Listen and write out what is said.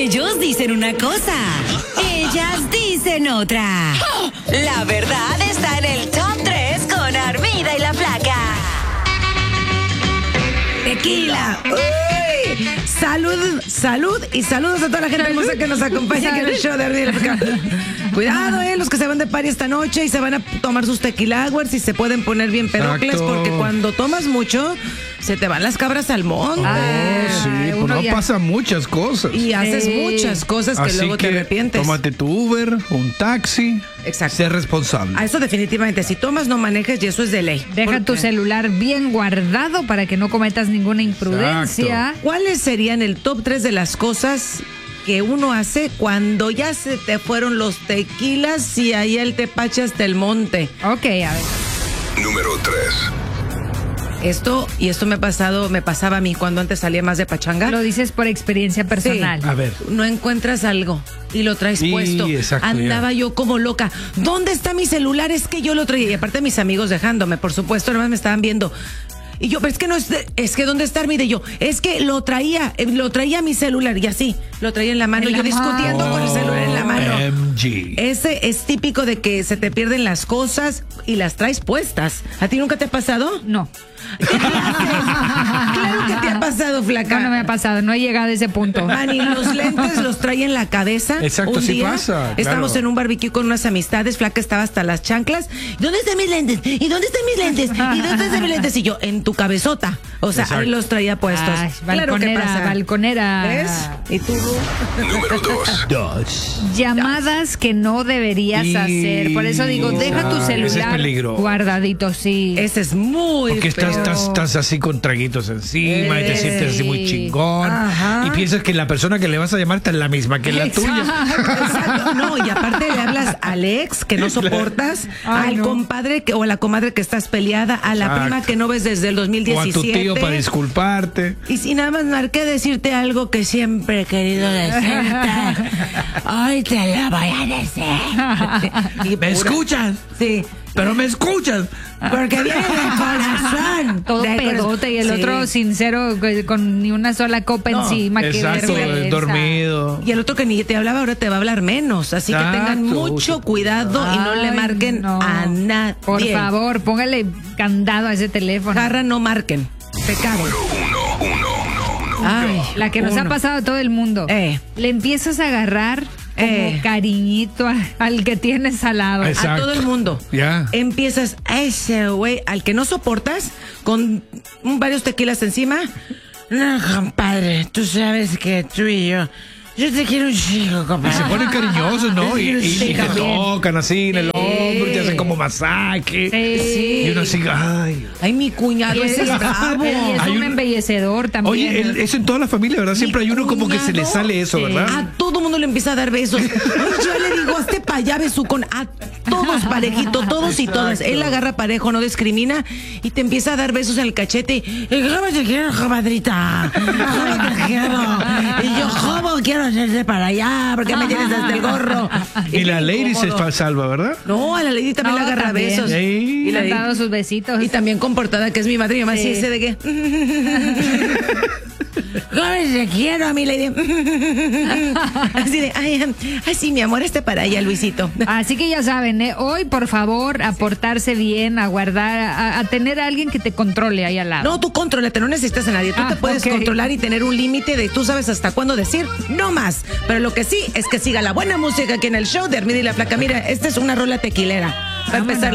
Ellos dicen una cosa, ellas dicen otra. La verdad está en el Top 3 con Armida y la Flaca. Tequila. ¡Uy! Salud y saludos a toda la gente hermosa que nos acompaña aquí en el show de Armida y la Flaca. Cuidado, los que se van de party esta noche y se van a tomar sus tequila hours y se pueden poner bien pedocles. Exacto. Porque cuando tomas mucho, se te van las cabras al monte. Sí, pues no pasan muchas cosas. Y haces muchas cosas que Así luego te arrepientes. Tómate tu Uber, un taxi. Exacto. Sé responsable. A eso definitivamente, si tomas no manejes y eso es de ley. Deja tu celular bien guardado para que no cometas ninguna imprudencia. ¿Cuáles serían el top 3 de las cosas que uno hace cuando ya se te fueron los tequilas y ahí el tepache hasta el monte? Ok, a ver. Número 3. Esto me pasaba a mí cuando antes salía más de pachanga. Lo dices por experiencia personal. A ver. No encuentras algo y lo traes Sí, puesto. exacto, Andaba yo como loca. ¿Dónde está mi celular? Es que yo lo traía. Y aparte mis amigos dejándome, por supuesto, nomás me estaban viendo. Y yo, pero es que no es que ¿dónde está Armida? Y yo, es que lo traía mi celular. Y así, lo traía en la mano. En Yo la discutiendo mano. con el celular en la mano. MG. Ese es típico de que se te pierden las cosas y las traes puestas. ¿A ti nunca te ha pasado? No. Claro que te ha pasado, flaca. No me ha pasado, no he llegado a ese punto. Manny, los lentes los trae en la cabeza. Exacto, un sí día, pasa, claro. Estábamos en un barbecue con unas amistades, flaca estaba hasta las chanclas. ¿Dónde están mis lentes? ¿Y dónde están mis lentes? ¿Y dónde están mis lentes? Y yo, en tu cabezota. O sea, ahí los traía puestos. Ay, Claro que balconera, pasa. balconera. ¿Ves? ¿Y tú? Número 2. Llamadas que no deberías Y- hacer. Por eso digo, deja tu Ese es celular peligro. guardadito, sí. Ese es muy Porque feo. estás así con traguitos encima y te sientes así muy chingón. Ajá. Y piensas que la persona que le vas a llamar está la misma que la tuya. Exacto. No, y aparte le hablas al ex que no soportas, Ay, al no. compadre o a la comadre que estás peleada, a la Exacto. prima que no ves desde el O a 2017. tu tío para disculparte. Y si nada más marqué decirte algo que siempre he querido decirte, hoy te lo voy a decir. Y ¿Me pura- escuchas? Sí. Pero me escuchas. Porque viene del corazón. Todo Del corazón. pedote y el Sí. otro sincero con ni una sola copa No, encima. Qué Exacto, vergüenza. dormido. Y el otro que ni te hablaba ahora te va a hablar menos. Así que tengan Exacto. mucho cuidado y no le Ay, marquen no. a nadie. Por favor, póngale candado a ese teléfono. Jarra, no marquen. Pecado. Ay, La que nos ha pasado a todo el mundo. Le empiezas a agarrar como cariñito al que tienes al lado. Exacto. A todo el mundo. Ya. Empiezas a ese güey al que no soportas con varios tequilas encima. No, compadre, tú sabes que tú y yo te quiero un chico, Y compadre. se ponen cariñosos, ¿no? Y te también. tocan así en el hombro, te hacen como masaje. Sí. Y uno así, ay. Ay, mi cuñado, ese es bravo. Y es Hay un un- embellecedor también. Oye, eso en toda la familia, ¿verdad? Siempre hay uno como que se le cuñado, sale eso, ¿verdad? A todo mundo le empieza a dar besos. Ay, yo le digo, hazte para allá, besucón. A todos parejito, todos y todas. Él agarra parejo, no discrimina y te empieza a dar besos en el cachete. ¿Cómo te quiero, comadrita? ¿Cómo te quiero? Y yo, ¿cómo quiero hacerte para allá? ¿Por qué me tienes hasta el gorro? Y la bien lady se incómodo. salva, ¿verdad? No, a la lady también No, le agarra también. besos. Sí. Y, la Le han lady- dado sus besitos. y también comportada, que es mi madre. Y yo más Sí. ese de que... ¿Cómo te quiero a mi lady? Así de, ay, sí, mi amor, para allá, Luisito. Así que ya saben, hoy por favor a portarse bien, a guardar, a tener a alguien que te controle ahí al lado. No, tú contrólate, no necesitas a nadie. Tú te puedes ok. controlar y tener un límite de tú sabes hasta cuándo decir no más. Pero lo que sí es que siga la buena música aquí en el show de Armida y la Flaca. Mira, esta es una rola tequilera. Para empezar